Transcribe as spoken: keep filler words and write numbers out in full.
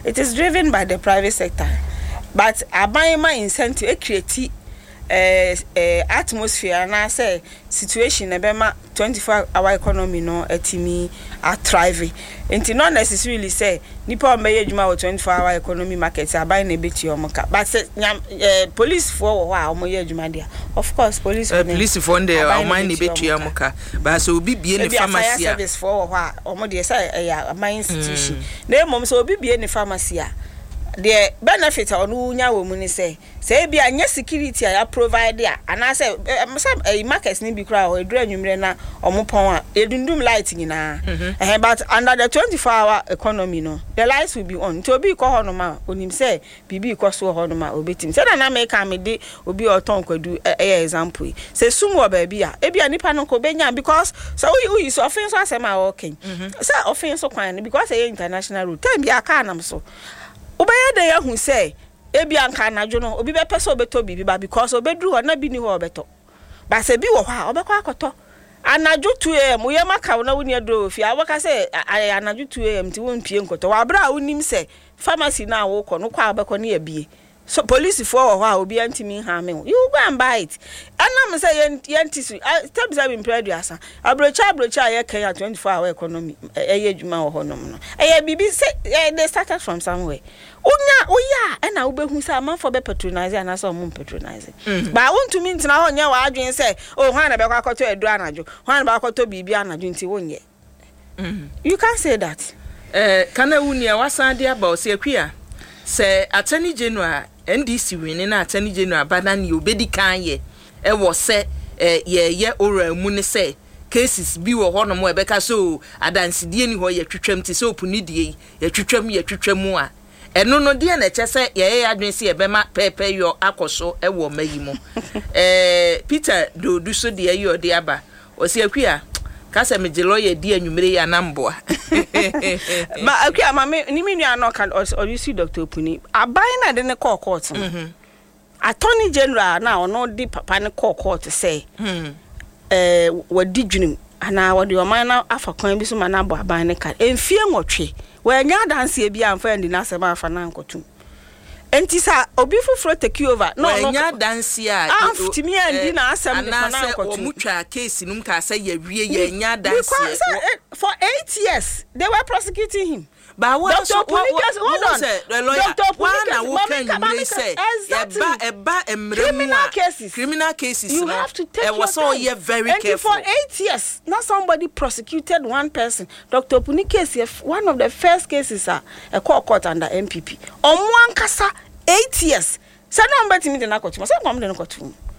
it is driven by the private sector. But abayema incentive e create uh, uh, atmosphere and I say situation ebema twenty-four hour economy no etimi are thriving. It's not necessarily say nipa meye adwuma wo twenty-four hour economy market abay na beti omoka. But say uh, police for wa omoye adwuma dia. Of course police uh, police for dey oman na beti omoka. But so obi bie ne pharmacy service for wa omo dey say ya aman institution. Na mom so obi bie ne pharmacy a the benefit onu nya wo mu ni say say bia nya security ya provide ya ana say e market ni bi kra o edura anwumre na omopon a edundum light nyina eh but under the twenty-four hour economy no the lights will be on to obi ko hono ma onim say bibi ko so hono ma obetim say na make am de obi oton kwadu e example say sumo ba bia e bia nipa no ko benya because so we so offense asema working say offense kwan because e international route time bia ka nam so obaya dey hu say ebi anka anadwo no obi be pese obeto bibi ba because obedru ho na bi ni ho obeto ba se bi wo ho a obekọ akoto anadwo two a m ye maka na woni adro fi aboka say anadwo two a m ti won pie nkoto wa bra wonim say pharmacy na wo kọ no kwa obekọ na ebie so police for ho a obi antimi ha me you go and buy it anam say yentisu tell me say impressed asa abrocha abrocha ye kan twenty-four hour economy eye adwuma ho ho nom no eye bibi say they started from somewhere unya oya e na obehu say man for be patronize and so mum patronize but I want to mean na ho nya wa adwen say oh hwan na be kwakoto edu anajo hwan na be kwakoto bibi anajo nti wonye you can say that eh kana wuni e wasan dia ba o se akua say attorney general N D C winning na attorney general badani obedi kan ye e wo se ye ye ora mu ne say cases bi wo hono mo e beka so adansidie ni ho ye twetwam ti so opuni die ye twetwam ye twetwam a eno no die na che se ye ye adwen se ye bema pepe yo akoso e wo mayi mo eh Peter do du so de ye odi aba o se akua kasa me jelo ye di anwumre ya namboa ba akua ma me ni me nua no kan or you see Doctor Opuni abai na de ne call court mhm attorney general na ono di papa ne call court say mhm eh wadi dwunim ana wadi o man na afa kwan bi so ma na abo abai ne kan emfie nwotwe we nya dance e bi amfa ndi na sema afa na nkotum enti sa obi fufuro take over no no nya dance a aftimi andi na asem de na nkotum omutwa case num ka say ye wie ye nya dance for eight years they were prosecuting him but what Doctor Punika hold on Doctor Punika what can you say eba eba criminal cases criminal cases you have to take it was all ye very and careful for eight years not somebody prosecuted one person Doctor Punika case one of the first cases are a court court under M P P on one kasa eight years say no mbeti me de na kotu so come de na kotu